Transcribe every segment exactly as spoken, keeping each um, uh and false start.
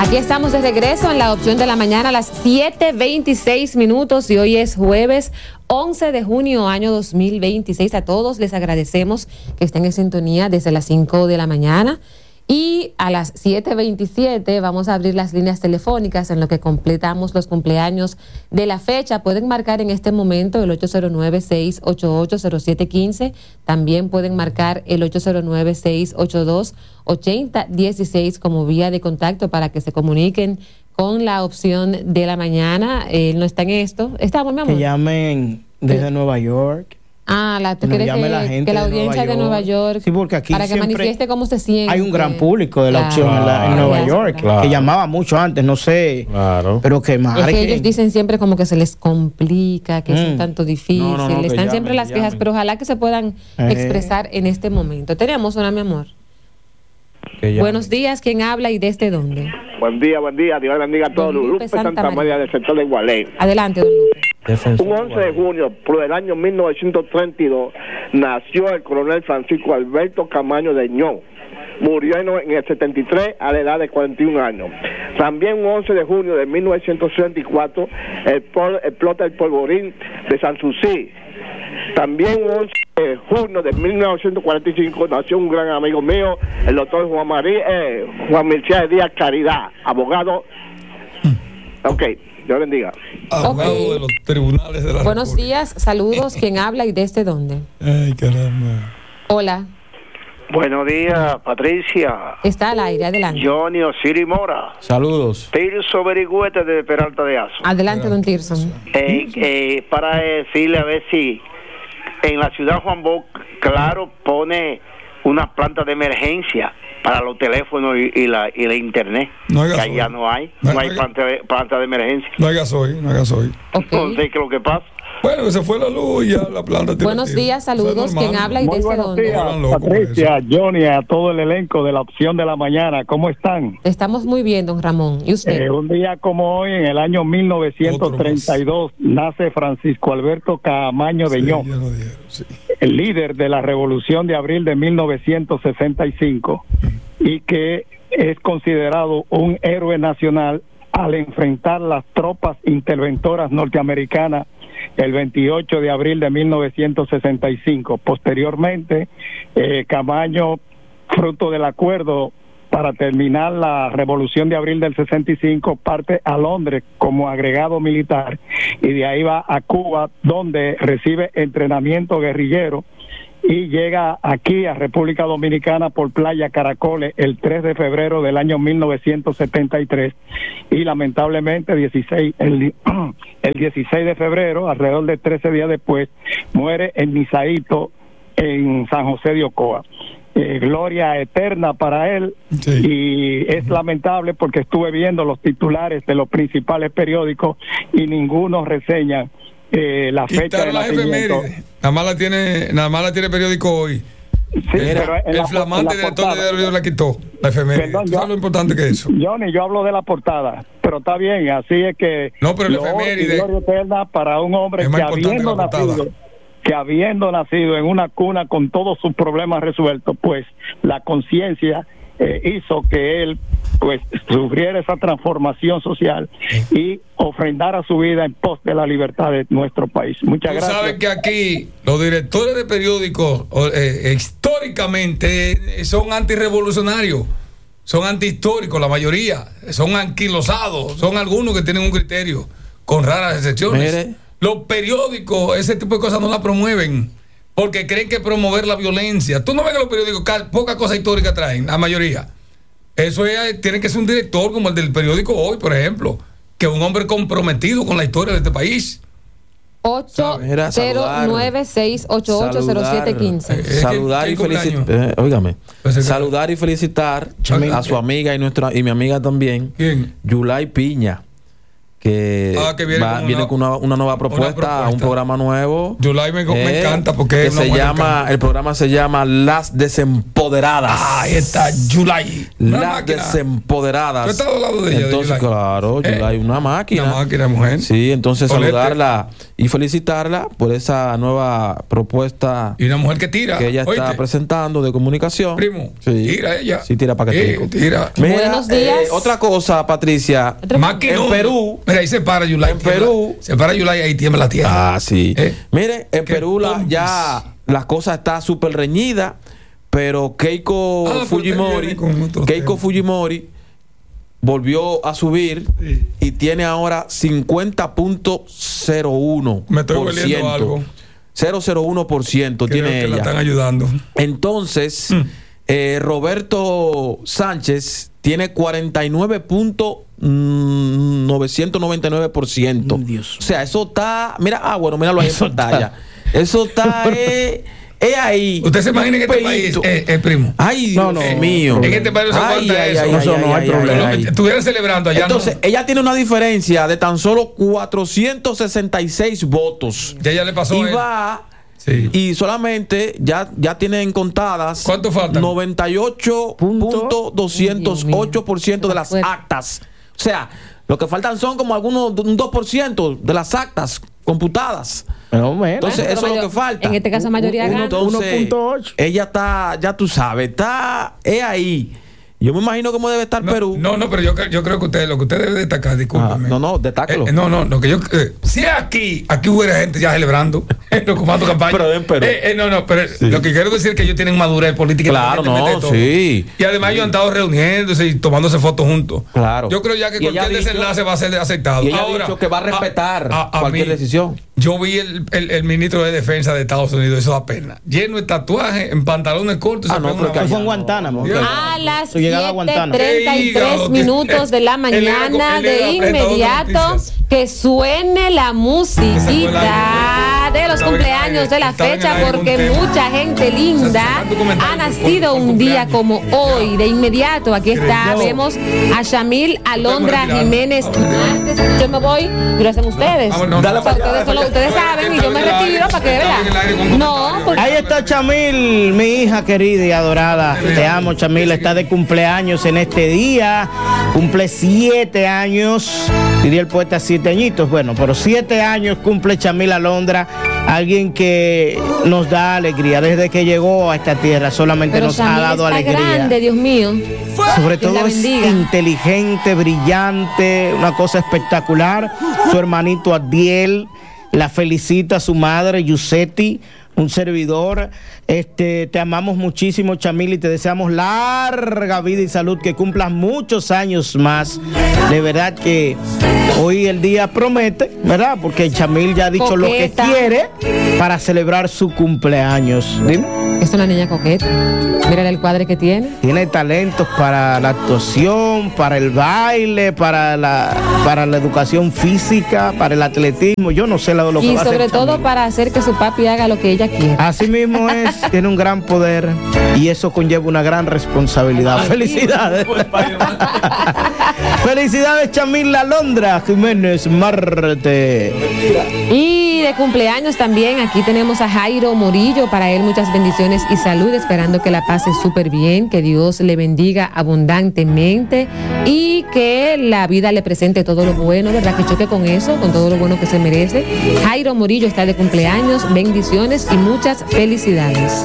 Aquí estamos de regreso en la opción de la mañana a las siete veintiséis minutos y hoy es jueves once de junio año dos mil veintiséis. A todos les agradecemos que estén en sintonía desde las cinco de la mañana y a las siete veintisiete vamos a abrir las líneas telefónicas en lo que completamos los cumpleaños de la fecha. Pueden marcar en este momento el ocho cero nueve, seis ocho ocho, cero siete uno cinco. También pueden marcar el ocho cero nueve, seis ocho dos, ocho cero uno seis como vía de contacto para que se comuniquen con la opción de la mañana. Él eh, no está en esto. Estamos, mi amor. Que llamen desde ¿Sí? Nueva York. Ah, la, ¿tú quieres que la, que la audiencia de Nueva, de Nueva York, sí, porque aquí para que manifieste cómo se siente? Hay un gran público de la claro, opción en, la, en Nueva claro, York, claro. que llamaba mucho antes, no sé, claro. pero que más. Es que ellos dicen siempre como que se les complica, que mm. es un tanto difícil, no, no, no, están llamen, siempre las llamen. quejas, pero ojalá que se puedan eh. expresar en este momento. Tenemos una, mi amor. Buenos días, ¿quién habla y desde dónde? Buen día, buen día, Dios bendiga a todos. Lupe Santa, Santa María del sector de Gualey. Adelante, don Lupe. Un once de junio, por el año mil novecientos treinta y dos, nació el coronel Francisco Alberto Camaño de Ñón. Murió en el setenta y tres a la edad de cuarenta y un años. También un once de junio de mil novecientos treinta y cuatro, el pol, explota el polvorín de Sanssouci. También un once de junio de mil novecientos cuarenta y cinco nació un gran amigo mío, el doctor Juan María, eh, Juan Mircea Díaz Caridad, abogado. Ok, Dios bendiga. Abogado okay. de los tribunales de la Buenos República. días, saludos, ¿quién habla y desde dónde? Ay, caramba. Hola. Buenos días, Patricia. Está al aire, adelante. Johnny Osiri Mora. Saludos. Tirso Berigüete de Peralta de Azo. Adelante, don Tirso. Eh, eh, para decirle a ver si en la ciudad Juan Bosch, claro, pone una planta de emergencia para los teléfonos y, y la y la internet. No hay que gasoil. allá no hay. No, no hay, hay planta de, planta de emergencia. No hay gasoil, no hay gasoil. Okay. Entonces, ¿qué es lo que pasa? Bueno, que se fue la luz y ya la planta tiene. Buenos días, saludos. ¿Quién habla y Muy desde dónde? Días, Patricia, Johnny, a todo el elenco de la opción de la mañana. ¿Cómo están? Estamos muy bien, don Ramón. ¿Y usted? Eh, un día como hoy, en el año mil novecientos treinta y dos, nace Francisco Alberto Camaño de Ñón, sí, sí. el líder de la Revolución de Abril de mil novecientos sesenta y cinco, y que es considerado un héroe nacional al enfrentar las tropas interventoras norteamericanas el veintiocho de abril de mil novecientos sesenta y cinco. Posteriormente, eh, Camaño, fruto del acuerdo para terminar la Revolución de Abril del sesenta y cinco, parte a Londres como agregado militar y de ahí va a Cuba, donde recibe entrenamiento guerrillero y llega aquí a República Dominicana por Playa Caracoles el tres de febrero del año mil novecientos setenta y tres y lamentablemente dieciséis, el, el dieciséis de febrero, alrededor de trece días después, muere en Nizaíto, en San José de Ocoa. Eh, gloria eterna para él, sí. Y es uh-huh. lamentable porque estuve viendo los titulares de los principales periódicos y ninguno reseña Eh, la fecha de nacimiento. Nada más la tiene, nada más la tiene periódico hoy. Sí, pero el la, flamante director de diario la quitó, la efeméride. ¿Tú sabes lo importante que es eso? Johnny, yo hablo de la portada, pero está bien, así es que no, pero la efeméride gloria eterna para un hombre que habiendo nacido, que habiendo nacido en una cuna con todos sus problemas resueltos, pues la conciencia eh, hizo que él pues sufriera esa transformación social y ofrendara su vida en pos de la libertad de nuestro país. Muchas Tú gracias. sabes que aquí los directores de periódicos eh, históricamente son antirrevolucionarios, son antihistóricos la mayoría, son anquilosados, son algunos que tienen un criterio, con raras excepciones. Mire. Los periódicos, ese tipo de cosas no la promueven porque creen que promover la violencia. Tú no ves que los periódicos poca cosa histórica traen, la mayoría. Eso es, tiene que ser un director como el del periódico Hoy, por ejemplo, que es un hombre comprometido con la historia de este país. ocho cero nueve, seis ocho ocho, cero siete uno cinco. Saludar y felicitar, eh, óigame, saludar y felicitar a su amiga y nuestra y mi amiga también, ¿quién? Yulay Piña, que, ah, que viene, va, con, viene una, con una, una nueva propuesta, una propuesta, un programa nuevo. Yulai me, eh, me encanta porque es se llama, el programa se llama Las Desempoderadas. Ah, ahí está Yulai. Las máquina. Desempoderadas. ¿Tú estás al lado de ella? Entonces, de Yulai? claro, ¿Eh? Yulai, una máquina. Una máquina, mujer. Sí, entonces Olete. saludarla y felicitarla por esa nueva propuesta. Y una mujer que tira. Que ella ¿oíste? está presentando de comunicación. Primo, sí. tira ella. Sí, tira para que eh, tira. Mira, Buenos días. Eh, otra cosa, Patricia. Máquina. En Perú. Mira, ahí se para Yulai. En Perú. Se para Yulai ahí tiembla la tierra. Ah, sí. ¿Eh? Mire, en Perú la, ya la cosa está súper reñida, pero Keiko ah, Fujimori, Keiko Fujimori volvió a subir sí. y tiene ahora cincuenta punto cero uno por ciento. Me estoy oliendo algo. cero punto cero uno por ciento Creo tiene que ella. La están ayudando. Entonces, mm. eh, Roberto Sánchez tiene cuarenta y nueve punto novecientos noventa y nueve por ciento. Dios. O sea, eso está. Mira, ah, bueno, míralo ahí en pantalla. Eso está. eh, Es ahí. Usted se imagina que este país es eh, primo. Ay, Dios no, no, mío. En este país no se aguanta eso. Ay, eso no hay problema. Estuvieran celebrando allá. Entonces, no. ella tiene una diferencia de tan solo cuatrocientos sesenta y seis votos. Ya ya le pasó y a él. va. Sí. Y solamente ya, ya tienen contadas. ¿Cuánto faltan? noventa y ocho punto doscientos ocho por ciento de las actas. O sea, lo que faltan son como algunos un dos por ciento de las actas computadas. No, bueno, entonces, bueno, eso es mayor, lo que falta. En este caso, mayoría uno, gana. entonces, uno punto ocho. Ella está, ya tú sabes, está es ahí. Yo me imagino cómo debe estar no, Perú. No, no, pero yo, yo creo que usted, lo que usted debe destacar, discúlpeme. Ah, no, no, destácalo. Eh, no, no, lo que yo. Eh, si es aquí, aquí hubiera gente ya celebrando, ocupando campaña. Pero en Perú. Eh, eh, no, no, pero sí. Lo que quiero decir es que ellos tienen madurez política. Claro, no, sí. Y además ellos han estado reuniéndose y tomándose fotos juntos. Claro. Yo creo ya que y cualquier desenlace va a ser aceptado. Y ella Ahora, ha dicho que va a respetar a, a, a cualquier mí, decisión. Yo vi el, el, el ministro de Defensa de Estados Unidos, eso da pena. Lleno de tatuajes, en pantalones cortos. Ah, no, pero fue en Guantánamo. No, a las siete treinta y tres minutos de la mañana, de inmediato, que suene la musiquita de los cumpleaños de la fecha, porque mucha gente linda ha nacido un día como hoy. De inmediato, aquí está, vemos a Shamil Alondra Jiménez. Yo me voy y lo hacen ustedes. O sea, ustedes, solo, ustedes saben y yo me retiro para que vean. No, porque... Ahí está Chamil, mi hija querida y adorada. Te amo, Chamil. Está de cumpleaños en este día. Cumple siete años. Diría el poeta siete añitos. Bueno, pero siete años cumple Chamil Alondra. Alguien que nos da alegría. Desde que llegó a esta tierra solamente pero nos Chamil ha dado está alegría. Grande, Dios mío. Sobre todo es inteligente, brillante, una cosa espectacular. Su hermanito Adiel la felicita a su madre Yusetti, un servidor. Este, te amamos muchísimo, Chamil, y te deseamos larga vida y salud, que cumplas muchos años más. De verdad que hoy el día promete, ¿verdad? Porque Chamil ya ha dicho coqueta. Lo que quiere para celebrar su cumpleaños. Dime. Es una niña coqueta. Mira el cuadre que tiene. Tiene talentos para la actuación, para el baile, para la, para la educación física, para el atletismo. Yo no sé lo, lo que y va a hacer. Y sobre todo Chamil. Para hacer que su papi haga lo que ella quiere. Así mismo es, tiene un gran poder y eso conlleva una gran responsabilidad. Felicidades. Felicidades, Chamil Alondra Jiménez Marte. Y de cumpleaños también aquí tenemos a Jairo Morillo, para él muchas bendiciones y salud, esperando que la pase súper bien, que Dios le bendiga abundantemente y que la vida le presente todo lo bueno, ¿verdad? Que choque con eso, con todo lo bueno que se merece. Jairo Morillo está de cumpleaños, bendiciones y muchas felicidades.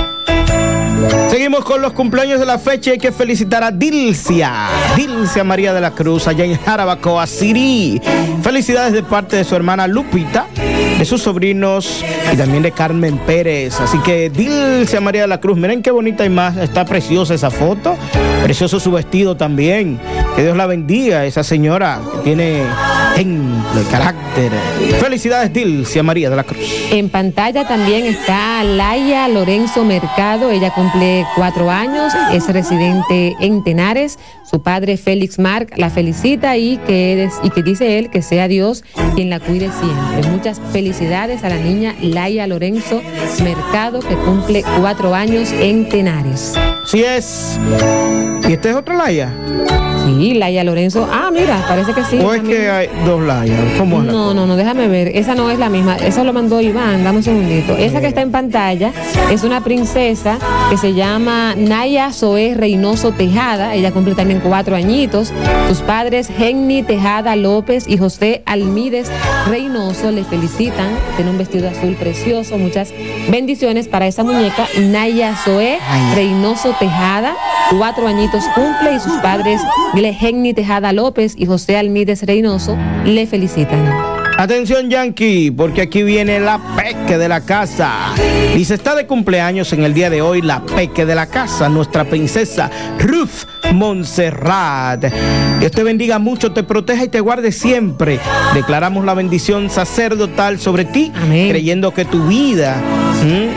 Seguimos con los cumpleaños de la fecha. Hay que felicitar a Dilcia, Dilcia María de la Cruz, allá en Jarabacoa, Siri. Felicidades de parte de su hermana Lupita, de sus sobrinos y también de Carmen Pérez. Así que Dilcia María de la Cruz, miren qué bonita imagen, está preciosa esa foto, precioso su vestido también. Que Dios la bendiga, esa señora que tiene ejemplo, carácter. Felicidades, Dilcia María de la Cruz. En pantalla también está Laia Lorenzo Mercado. Ella cumple cuatro años, es residente en Tenares. Su padre Félix Marc la felicita y que, y que dice él que sea Dios quien la cuide siempre. Muchas felicidades a la niña Laia Lorenzo Mercado, que cumple cuatro años en Tenares. Sí es. ¿Y esta es otra Laia? Sí. Sí, Laia Lorenzo. Ah, mira, parece que sí. ¿O es que hay dos Laia? ¿Cómo es? No, no, no, déjame ver. Esa no es la misma. Esa lo mandó Iván. Dame un segundito. Esa que está en pantalla es una princesa que se llama Naya Zoé Reynoso Tejada. Ella cumple también cuatro añitos. Sus padres, Genny Tejada López y José Almídez Reynoso, le felicitan. Tiene un vestido azul precioso. Muchas bendiciones para esa muñeca, Naya Zoé Reynoso Tejada. Cuatro añitos cumple y sus padres, Genny Tejada López y José Almídez Reynoso, le felicitan. Atención, Yankee, porque aquí viene la peque de la casa. Y se está de cumpleaños en el día de hoy la peque de la casa, nuestra princesa Ruth Montserrat. Dios te bendiga mucho, te proteja y te guarde siempre. Declaramos la bendición sacerdotal sobre ti. Amén. Creyendo que tu vida... ¿hmm?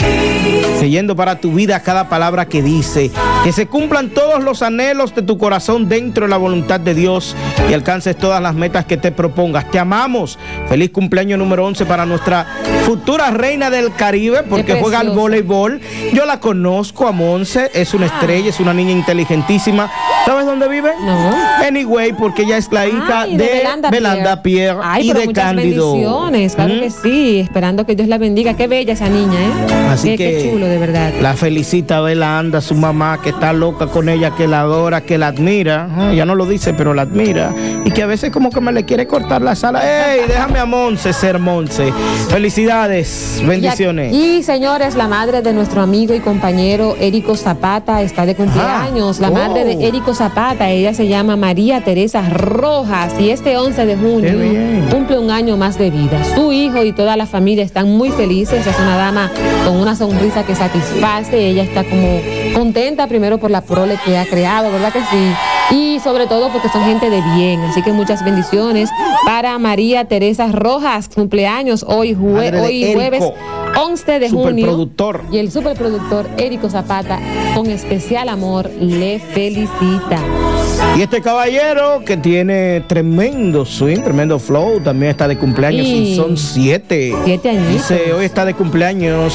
Creyendo para tu vida cada palabra que dice, que se cumplan todos los anhelos de tu corazón dentro de la voluntad de Dios y alcances todas las metas que te propongas. Te amamos. Feliz cumpleaños número once para nuestra futura reina del Caribe, porque juega al voleibol. Yo la conozco a Monse, es una ah. estrella, es una niña inteligentísima. ¿Sabes dónde vive? No. Anyway, porque ella es la hija Ay, de, de Belanda, Belanda Pierre, Pierre Ay, y pero de muchas Cándido. Bendiciones, claro ¿Mm? que sí, esperando que Dios la bendiga. Qué bella esa niña, ¿eh? Así qué, que qué chulo, de verdad. La felicita Belanda, su mamá, que está loca con ella, que la adora, que la admira. ¿eh? Ella no lo dice, pero la admira. Y que a veces como que me le quiere cortar la sala. ¡Ey, déjame a Monse ser Monse! Felicidades, bendiciones. Y, y señores, la madre de nuestro amigo y compañero Érico Zapata está de cumpleaños. La oh. madre de Érico Zapata, ella se llama María Teresa Rojas y este once de junio cumple un año más de vida. Su hijo y toda la familia están muy felices. Es una dama con una sonrisa que satisface. Ella está como contenta primero por la prole que ha creado, ¿verdad que sí? Y sobre todo porque son gente de bien. Así que muchas bendiciones para María Teresa Rojas, cumpleaños hoy, jue hoy jueves once de junio. Y el superproductor Érico Zapata, con especial amor, le felicita. Y este caballero que tiene tremendo swing, tremendo flow, también está de cumpleaños y, y son siete. Siete añitos. Dice, hoy está de cumpleaños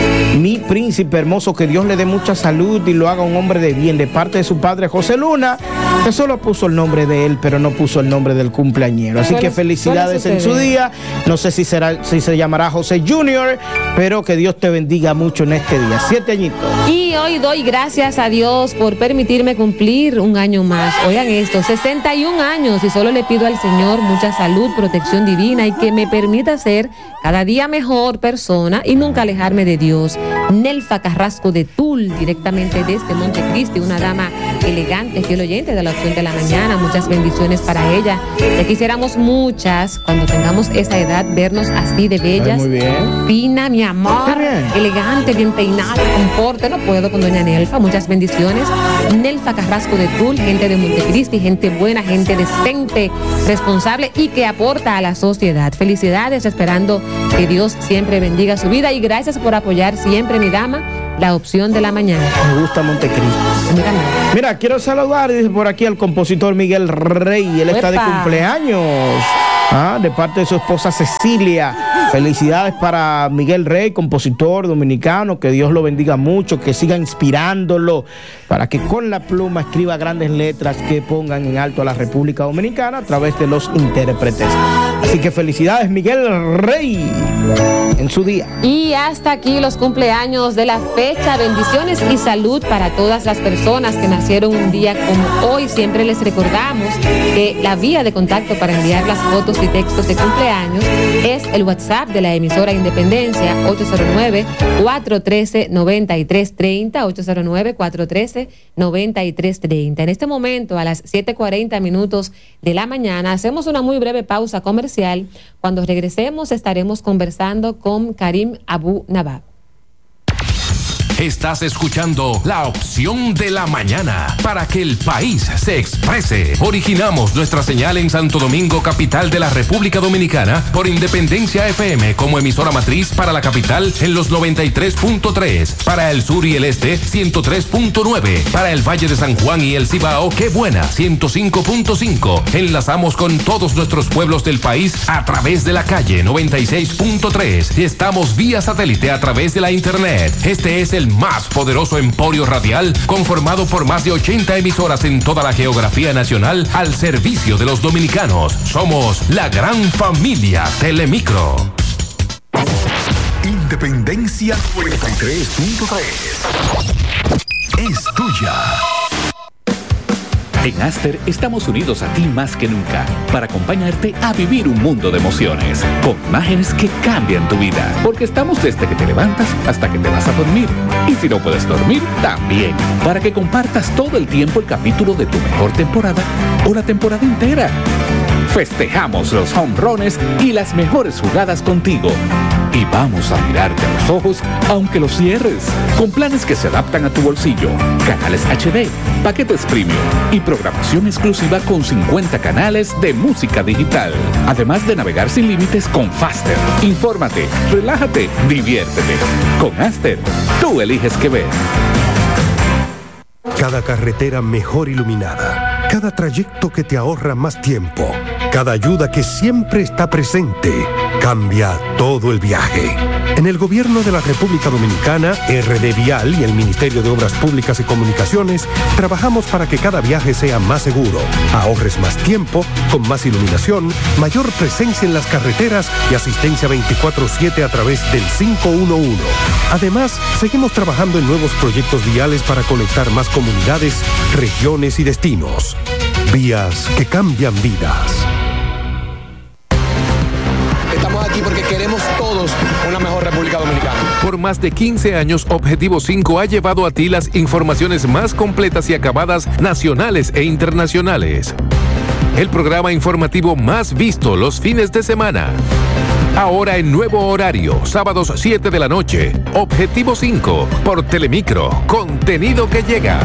mi príncipe hermoso, que Dios le dé mucha salud y lo haga un hombre de bien, de parte de su padre José Luna, que solo puso el nombre de él, pero no puso el nombre del cumpleañero. Así que felicidades en su día. No sé si será, si se llamará José Junior, pero que Dios te bendiga mucho en este día. Siete añitos. Y hoy doy gracias a Dios por permitirme cumplir un año más. Oigan esto, sesenta y un años, y solo le pido al Señor mucha salud, protección divina y que me permita ser cada día mejor persona y nunca alejarme de Dios. Nelfa Carrasco de Tul, directamente desde Montecristi, una dama elegante, fiel oyente de la opción de la mañana. Muchas bendiciones para ella. Ya quisiéramos muchas, cuando tengamos esa edad, vernos así de bellas. Ay, muy bien. Fina, mi amor, bien. Elegante, bien peinada, con porte. No puedo con doña Nelfa. Muchas bendiciones. Nelfa Carrasco de Tul, gente de Montecristi, gente buena, gente decente, responsable y que aporta a la sociedad. Felicidades, esperando que Dios siempre bendiga su vida y gracias por apoyar siempre, mi dama, la opción de la mañana. Me gusta Montecristi. Mira, Mira, quiero saludar, dice por aquí, al compositor Miguel Rey. Él Uepa. está de cumpleaños. Ah, de parte de su esposa Cecilia. Felicidades para Miguel Rey, compositor dominicano, que Dios lo bendiga mucho, que siga inspirándolo para que con la pluma escriba grandes letras que pongan en alto a la República Dominicana a través de los intérpretes. Así que felicidades, Miguel Rey, en su día. Y hasta aquí los cumpleaños de la fecha. Bendiciones y salud para todas las personas que nacieron un día como hoy. Siempre les recordamos que la vía de contacto para enviar las fotos y textos de cumpleaños es el WhatsApp de la emisora Independencia, ocho cero nueve, cuatro uno tres, nueve tres tres cero, ocho cero nueve, cuatro uno tres, nueve tres tres cero. En este momento, a las siete cuarenta minutos de la mañana, hacemos una muy breve pausa comercial. Cuando regresemos estaremos conversando con Karim Abu Nabab. Estás escuchando La Opción de la Mañana para que el país se exprese. Originamos nuestra señal en Santo Domingo, capital de la República Dominicana, por Independencia F M como emisora matriz para la capital en los noventa y tres punto tres, para el sur y el este ciento tres punto nueve, para el Valle de San Juan y el Cibao, Qué Buena ciento cinco punto cinco. Enlazamos con todos nuestros pueblos del país a través de la calle noventa y seis punto tres y estamos vía satélite a través de la internet. Este es el el más poderoso emporio radial conformado por más de ochenta emisoras en toda la geografía nacional al servicio de los dominicanos. Somos la gran familia Telemicro. Independencia noventa y tres punto tres es tuya. En Aster estamos unidos a ti más que nunca para acompañarte a vivir un mundo de emociones con imágenes que cambian tu vida, porque estamos desde que te levantas hasta que te vas a dormir. Y si no puedes dormir, también, para que compartas todo el tiempo el capítulo de tu mejor temporada o la temporada entera. Festejamos los home runs y las mejores jugadas contigo. Y vamos a mirarte a los ojos aunque los cierres, con planes que se adaptan a tu bolsillo, canales H D, paquetes premium y programación exclusiva con cincuenta canales de música digital. Además de navegar sin límites con Faster. Infórmate, relájate, diviértete. Con Aster, tú eliges qué ver. Cada carretera mejor iluminada, cada trayecto que te ahorra más tiempo, cada ayuda que siempre está presente, cambia todo el viaje. En el Gobierno de la República Dominicana, R D Vial y el Ministerio de Obras Públicas y Comunicaciones trabajamos para que cada viaje sea más seguro, ahorres más tiempo, con más iluminación, mayor presencia en las carreteras y asistencia veinticuatro siete a través del cinco uno uno. Además, seguimos trabajando en nuevos proyectos viales para conectar más comunidades, regiones y destinos. Vías que cambian vidas. Estamos aquí porque queremos todos una mejor República Dominicana. Por más de quince años, Objetivo cinco ha llevado a ti las informaciones más completas y acabadas nacionales e internacionales. El programa informativo más visto los fines de semana. Ahora en nuevo horario, sábados siete de la noche. Objetivo cinco por Telemicro. Contenido que llega.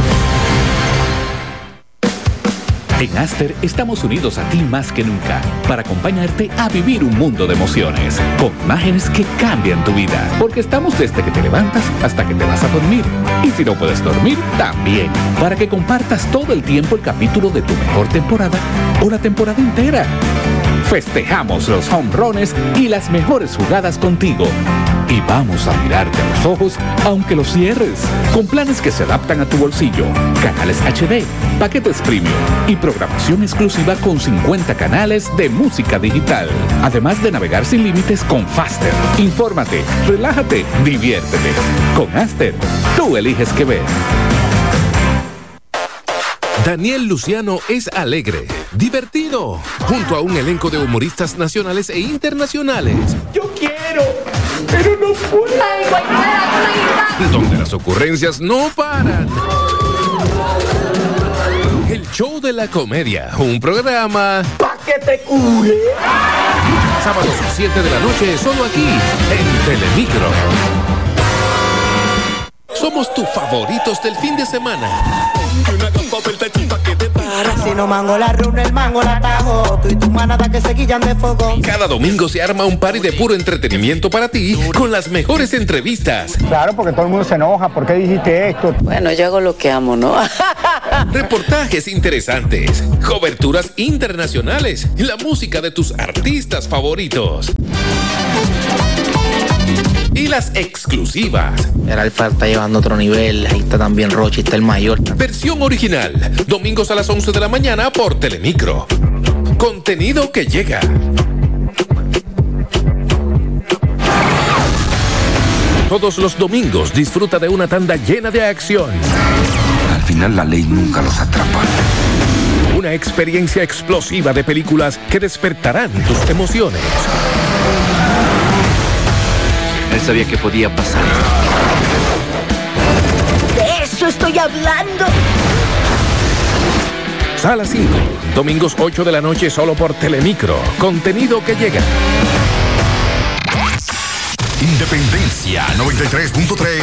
En Aster estamos unidos a ti más que nunca para acompañarte a vivir un mundo de emociones con imágenes que cambian tu vida, porque estamos desde que te levantas hasta que te vas a dormir. Y si no puedes dormir, también, para que compartas todo el tiempo el capítulo de tu mejor temporada o la temporada entera. Festejamos los home runs y las mejores jugadas contigo. Y vamos a mirarte a los ojos aunque los cierres, con planes que se adaptan a tu bolsillo, canales H D, paquetes premium y programación exclusiva con cincuenta canales de música digital. Además de navegar sin límites con Faster. Infórmate, relájate, diviértete. Con Aster, tú eliges qué ver. Daniel Luciano es alegre, divertido, junto a un elenco de humoristas nacionales e internacionales. Yo quiero, pero no puedo. Ay, guay, donde las ocurrencias no paran. El show de la comedia, un programa pa' que te cure. Sábados siete de la noche, solo aquí, en Telemicro. Somos tus favoritos del fin de semana. Si no mango la runa, el mango la tajo. Tú y tu manada que se guillan de fuego. Cada domingo se arma un party de puro entretenimiento para ti con las mejores entrevistas. Claro, porque todo el mundo se enoja. ¿Por qué dijiste esto? Bueno, yo hago lo que amo, ¿no? Reportajes interesantes, coberturas internacionales, la música de tus artistas favoritos. Y las exclusivas. El Alfa está llevando otro nivel. Ahí está también Rochi, está el mayor. Versión original. Domingos a las once de la mañana por Telemicro. Contenido que llega. Todos los domingos disfruta de una tanda llena de acción. Al final la ley nunca los atrapa. Una experiencia explosiva de películas que despertarán tus emociones. Él sabía que podía pasar. De eso estoy hablando. Sala cinco, domingos ocho de la noche solo por Telemicro. Contenido que llega. Independencia noventa y tres punto tres